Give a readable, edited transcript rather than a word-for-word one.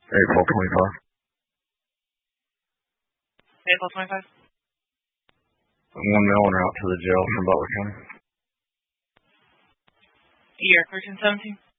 April 25. April 25? One mailing out to the jail from Butler County. Year, 1317?